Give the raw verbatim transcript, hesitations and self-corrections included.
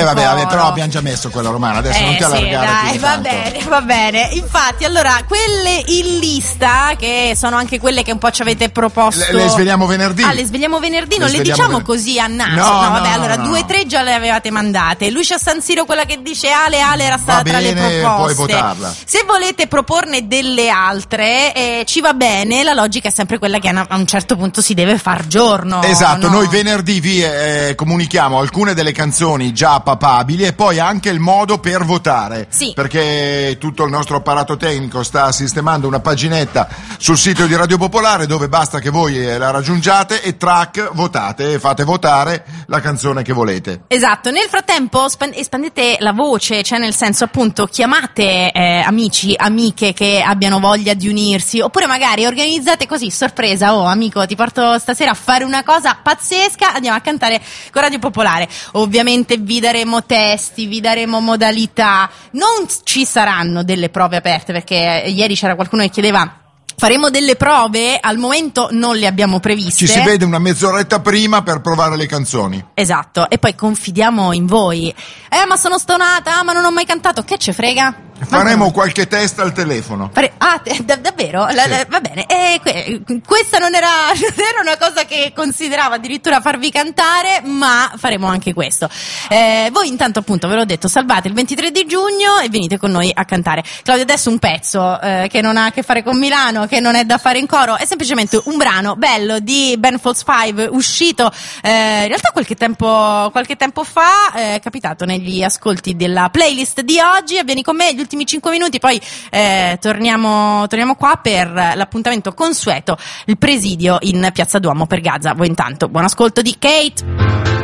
Eh vabbè, vabbè, però abbiamo già messo quella romana, adesso eh, non ti allargare. Sì, dai, più va tanto. bene, va bene. Infatti, allora, quelle in lista, che sono anche quelle che un po' ci avete proposto. Le, le sveliamo venerdì. Ah, le sveliamo venerdì, Le non le sveliamo diciamo ven- così a naso. No, No, no, vabbè, no, allora no. due o tre già le avevate mandate. Lucia San Siro, quella che dice Ale, Ale era stata Va tra le bene, proposte. puoi votarla. Se volete proporne delle altre, eh, ci va bene. La logica è sempre quella che a a un certo punto si deve far giorno. Esatto, no? noi venerdì vi eh, comunichiamo alcune delle canzoni già papabili e poi anche il modo per votare. Sì. Perché tutto il nostro apparato tecnico sta sistemando una paginetta sul sito di Radio Popolare dove basta che voi eh, la raggiungiate e track votate e fate votare la canzone che volete. Esatto, nel frattempo span- espandete la voce, cioè nel senso appunto chiamate eh, amici, amiche che abbiano voglia di unirsi, oppure magari organizzate così, sorpresa, oh amico ti porto stasera a fare una cosa pazzesca, andiamo a cantare con Radio Popolare. Ovviamente vi daremo testi, vi daremo modalità, non ci saranno delle prove aperte perché ieri c'era qualcuno che chiedeva faremo delle prove, al momento non le abbiamo previste. Ci si vede una mezz'oretta prima per provare le canzoni. Esatto, e poi confidiamo in voi. Eh, ma sono stonata, ah, ma non ho mai cantato, che ce frega? Faremo qualche test al telefono. Fare... Ah, te- da- davvero? La- Sì. la- va bene. E que- questa non era, non era una cosa che consideravo addirittura farvi cantare, ma faremo anche questo. Eh, voi intanto appunto ve l'ho detto, salvate il ventitré di giugno e venite con noi a cantare. Claudio, adesso un pezzo eh, che non ha a che fare con Milano, che non è da fare in coro, è semplicemente un brano bello di Ben Folds Five, uscito eh, in realtà qualche tempo, qualche tempo fa, è capitato negli ascolti della playlist di oggi. Vieni con me gli ultimi cinque minuti, poi eh, torniamo, torniamo qua per l'appuntamento consueto, il presidio in Piazza Duomo per Gaza. Voi intanto buon ascolto di Kate.